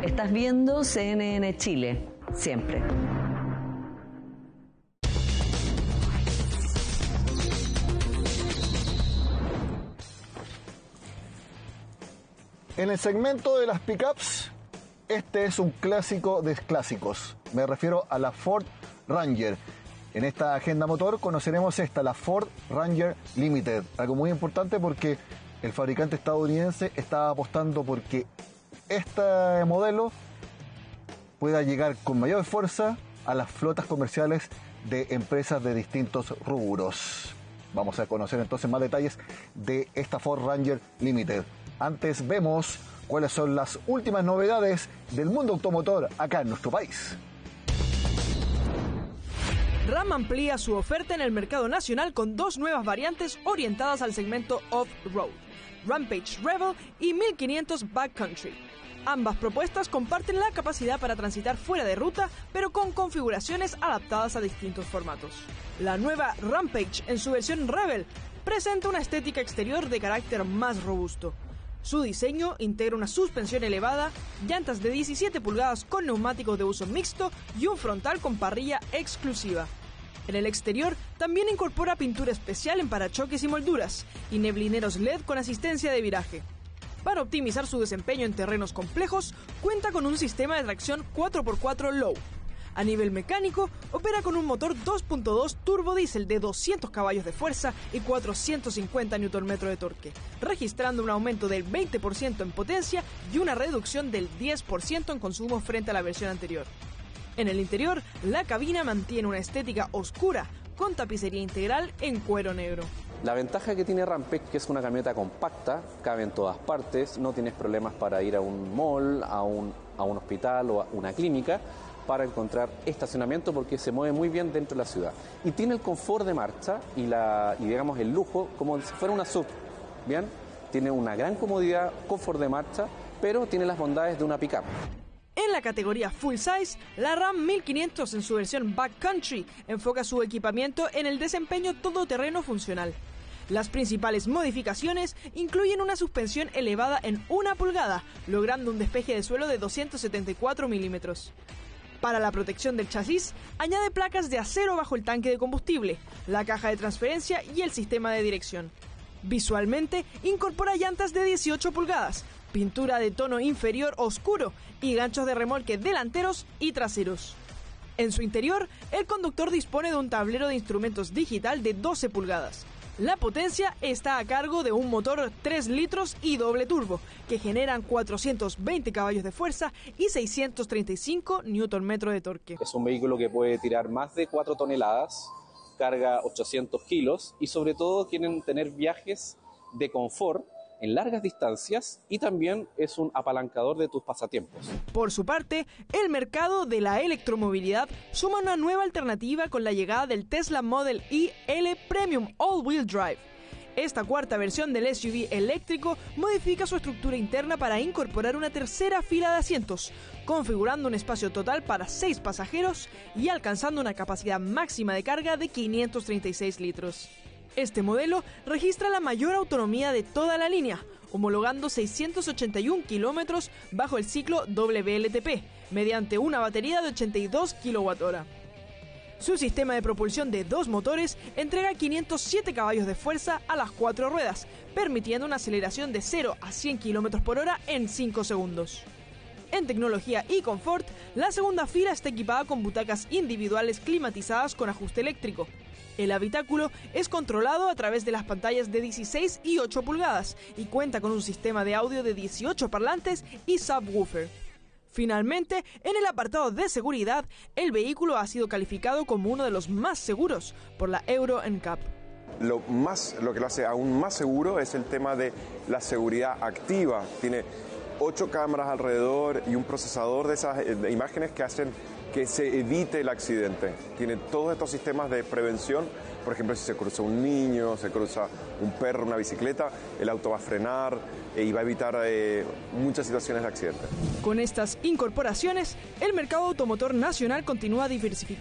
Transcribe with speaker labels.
Speaker 1: Estás viendo CNN Chile, siempre.
Speaker 2: En el segmento de las pickups, este es un clásico de clásicos. Me refiero a la Ford Ranger. En esta agenda motor conoceremos la Ford Ranger Limited. Algo muy importante porque el fabricante estadounidense está apostando porque este modelo pueda llegar con mayor fuerza a las flotas comerciales de empresas de distintos rubros. Vamos a conocer entonces más detalles de esta Ford Ranger Limited. Antes vemos cuáles son las últimas novedades del mundo automotor acá en nuestro país.
Speaker 3: Ram amplía su oferta en el mercado nacional con dos nuevas variantes orientadas al segmento off-road, Rampage Rebel y 1500 Backcountry. Ambas propuestas comparten la capacidad para transitar fuera de ruta, pero con configuraciones adaptadas a distintos formatos. La nueva Rampage, en su versión Rebel, presenta una estética exterior de carácter más robusto. Su diseño integra una suspensión elevada, llantas de 17 pulgadas con neumáticos de uso mixto y un frontal con parrilla exclusiva. En el exterior también incorpora pintura especial en parachoques y molduras y neblineros LED con asistencia de viraje. Para optimizar su desempeño en terrenos complejos, cuenta con un sistema de tracción 4x4 Low. A nivel mecánico, opera con un motor 2.2 turbodiesel de 200 caballos de fuerza y 450 Nm de torque, registrando un aumento del 20% en potencia y una reducción del 10% en consumo frente a la versión anterior. En el interior, la cabina mantiene una estética oscura, con tapicería integral en cuero negro.
Speaker 4: La ventaja que tiene Rampage, que es una camioneta compacta, cabe en todas partes, no tienes problemas para ir a un mall, a un hospital o a una clínica, para encontrar estacionamiento porque se mueve muy bien dentro de la ciudad. Y tiene el confort de marcha y digamos el lujo como si fuera una SUV. ¿Bien? Tiene una gran comodidad, confort de marcha, pero tiene las bondades de una pickup.
Speaker 3: En la categoría Full Size, la Ram 1500 en su versión Backcountry enfoca su equipamiento en el desempeño todoterreno funcional. Las principales modificaciones incluyen una suspensión elevada en 1 pulgada, logrando un despeje de suelo de 274 milímetros. Para la protección del chasis, añade placas de acero bajo el tanque de combustible, la caja de transferencia y el sistema de dirección. Visualmente, incorpora llantas de 18 pulgadas, pintura de tono inferior oscuro y ganchos de remolque delanteros y traseros. En su interior, el conductor dispone de un tablero de instrumentos digital de 12 pulgadas. La potencia está a cargo de un motor 3 litros y doble turbo, que generan 420 caballos de fuerza y 635 Nm de torque.
Speaker 4: Es un vehículo que puede tirar más de 4 toneladas, carga 800 kilos y sobre todo quieren tener viajes de confort en largas distancias y también es un apalancador de tus pasatiempos.
Speaker 3: Por su parte, el mercado de la electromovilidad suma una nueva alternativa con la llegada del Tesla Model Y L Premium All-Wheel Drive. Esta cuarta versión del SUV eléctrico modifica su estructura interna para incorporar una tercera fila de asientos, configurando un espacio total para 6 pasajeros y alcanzando una capacidad máxima de carga de 536 litros. Este modelo registra la mayor autonomía de toda la línea, homologando 681 kilómetros bajo el ciclo WLTP, mediante una batería de 82 kWh. Su sistema de propulsión de 2 motores entrega 507 caballos de fuerza a las 4 ruedas, permitiendo una aceleración de 0 a 100 km por hora en 5 segundos. En tecnología y confort, la segunda fila está equipada con butacas individuales climatizadas con ajuste eléctrico. El habitáculo es controlado a través de las pantallas de 16 y 8 pulgadas y cuenta con un sistema de audio de 18 parlantes y subwoofer. Finalmente, en el apartado de seguridad, el vehículo ha sido calificado como uno de los más seguros por la Euro NCAP.
Speaker 5: Lo que lo hace aún más seguro es el tema de la seguridad activa. Tiene 8 cámaras alrededor y un procesador de esas imágenes que hacen que se evite el accidente. Tiene todos estos sistemas de prevención. Por ejemplo, si se cruza un niño, se cruza un perro, una bicicleta, el auto va a frenar y va a evitar muchas situaciones de accidente.
Speaker 3: Con estas incorporaciones, el mercado automotor nacional continúa diversificando